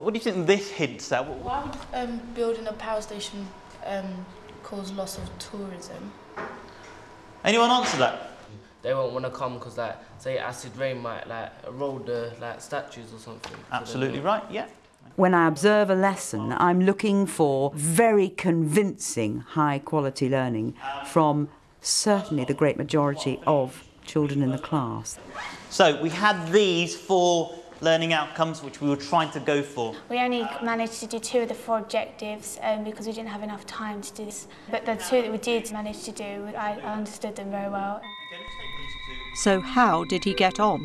What do you think this hints at? Why would building a power station cause loss of tourism? Anyone answer that? They won't want to come because, like, say acid rain might erode the statues or something. Absolutely right, yeah. When I observe a lesson, I'm looking for very convincing high-quality learning from certainly the great majority of children in the class. So we had these 4 learning outcomes which we were trying to go for. We only managed to do 2 of the 4 objectives because we didn't have enough time to do this. But the 2 that we did manage to do, I understood them very well. So how did he get on?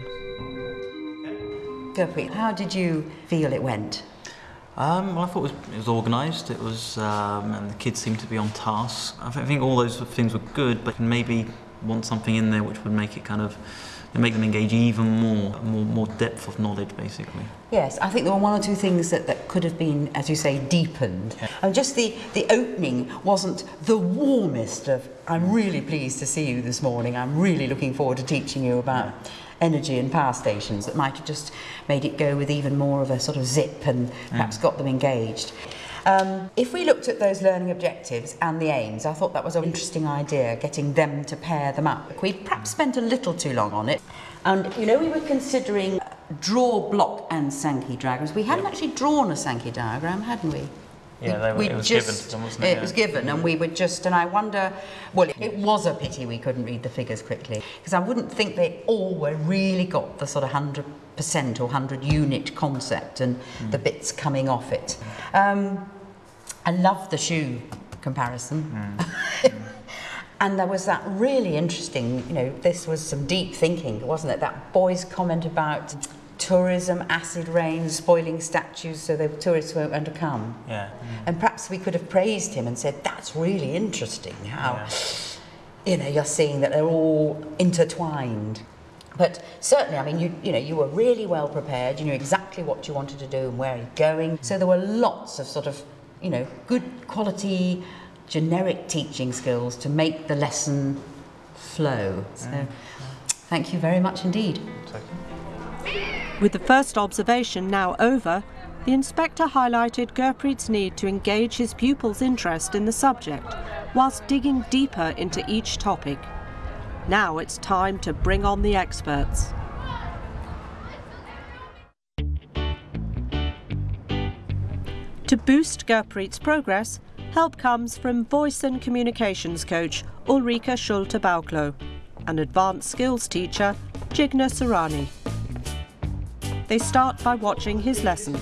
Gurpreet, how did you feel it went? Well, I thought it was organised. It was, and the kids seemed to be on task. I think all those things were good, but maybe want something in there which would make it make them engage even more depth of knowledge, basically. Yes, I think there were 1 or 2 things that could have been, as you say, deepened. Yeah. And just the opening wasn't the warmest of, I'm really pleased to see you this morning, I'm really looking forward to teaching you about energy and power stations. That might have just made it go with even more of a sort of zip and perhaps got them engaged. If we looked at those learning objectives and the aims, I thought that was an interesting idea, getting them to pair them up. We perhaps spent a little too long on it. And, you know, we were considering draw, block and Sankey diagrams. We hadn't actually drawn a Sankey diagram, hadn't we? Yeah, it was given to them, wasn't it? It was given, and we were just, and I wonder, well, it was a pity we couldn't read the figures quickly, because I wouldn't think they all were really got the sort of 100% or 100 unit concept and the bits coming off it. I love the shoe comparison. And there was that really interesting, you know, this was some deep thinking, wasn't it? That boy's comment about tourism, acid rain, spoiling statues so the tourists won't want to come. Yeah. And perhaps we could have praised him and said, that's really interesting how, you know, you're seeing that they're all intertwined. But certainly, I mean, you were really well prepared, you knew exactly what you wanted to do and where you're going. So there were lots of sort of, you know, good quality, generic teaching skills to make the lesson flow. So thank you very much indeed. With the first observation now over, the inspector highlighted Gurpreet's need to engage his pupils' interest in the subject, whilst digging deeper into each topic. Now it's time to bring on the experts. To boost Gurpreet's progress, help comes from voice and communications coach Ulrika Schulte-Bauklo and advanced skills teacher Jigna Surani. They start by watching his lesson.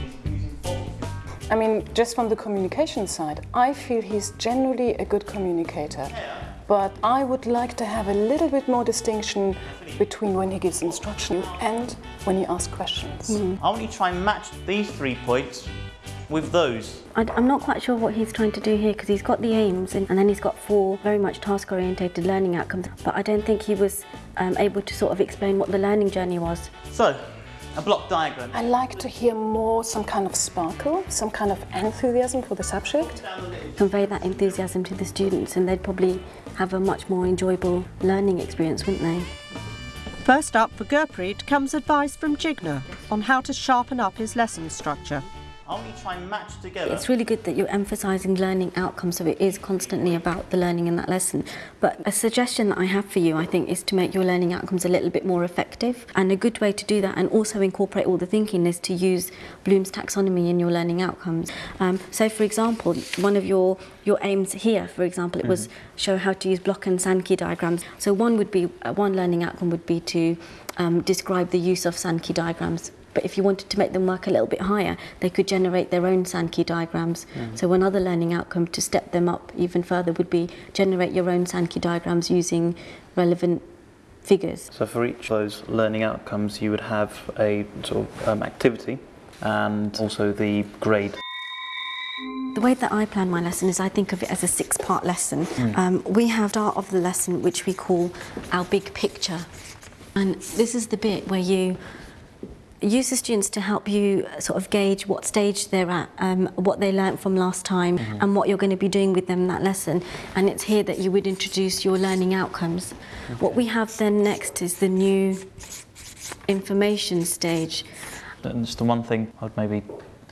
I mean, just from the communication side, I feel he's generally a good communicator. But I would like to have a little bit more distinction between when he gives instruction and when he asks questions. I want you to try and match these 3 points with those. I'm not quite sure what he's trying to do here, because he's got the aims and then he's got 4 very much task-orientated learning outcomes. But I don't think he was able to sort of explain what the learning journey was. So, a block diagram. I like to hear more some kind of sparkle, some kind of enthusiasm for the subject. Convey that enthusiasm to the students and they'd probably have a much more enjoyable learning experience, wouldn't they? First up for Gurpreet comes advice from Jigna on how to sharpen up his lesson structure. I want you to try and match together. It's really good that you're emphasising learning outcomes, so it is constantly about the learning in that lesson. But a suggestion that I have for you, I think, is to make your learning outcomes a little bit more effective. And a good way to do that, and also incorporate all the thinking, is to use Bloom's taxonomy in your learning outcomes. So, for example, one of your aims here, for example, it was show how to use block and Sankey diagrams. So one learning outcome would be to describe the use of Sankey diagrams. But if you wanted to make them work a little bit higher, they could generate their own Sankey diagrams. So another learning outcome to step them up even further would be generate your own Sankey diagrams using relevant figures. So for each of those learning outcomes, you would have a sort of activity and also the grade. The way that I plan my lesson is I think of it as a 6-part lesson. We have start of the lesson which we call our big picture. And this is the bit where you use the students to help you sort of gauge what stage they're at, what they learnt from last time and what you're going to be doing with them in that lesson. And it's here that you would introduce your learning outcomes. What we have then next is the new information stage. And just the one thing I'd maybe